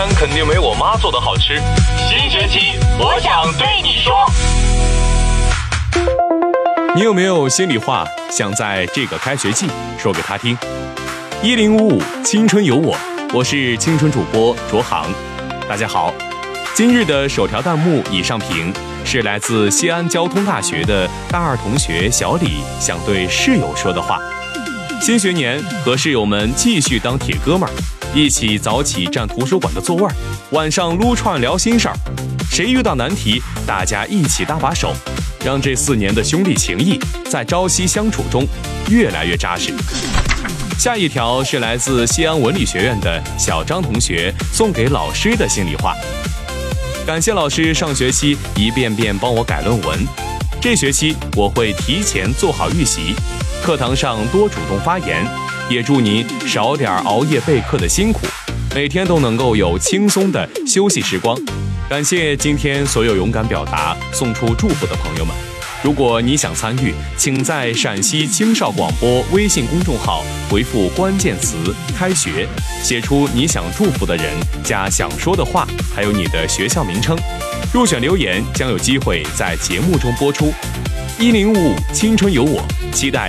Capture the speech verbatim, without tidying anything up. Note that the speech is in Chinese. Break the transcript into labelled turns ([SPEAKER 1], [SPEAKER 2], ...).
[SPEAKER 1] 然肯定没我妈做的好吃。
[SPEAKER 2] 新学期，我想对你说。
[SPEAKER 3] 你有没有心里话想在这个开学季说给他听？一零五五青春有我，我是青春主播卓航。大家好，今日的首条弹幕已上屏，是来自西安交通大学的大二同学小李想对室友说的话。新学年和室友们继续当铁哥们儿，一起早起占图书馆的座位，晚上撸串聊心事儿。谁遇到难题，大家一起搭把手，让这四年的兄弟情谊在朝夕相处中越来越扎实。下一条是来自西安文理学院的小张同学送给老师的心里话。感谢老师上学期一遍遍帮我改论文，这学期我会提前做好预习，课堂上多主动发言，也祝您少点熬夜备课的辛苦，每天都能够有轻松的休息时光。感谢今天所有勇敢表达送出祝福的朋友们。如果你想参与，请在陕西青少广播微信公众号回复关键词开学，写出你想祝福的人加想说的话，还有你的学校名称。入选留言将有机会在节目中播出。一零五五青春有我，期待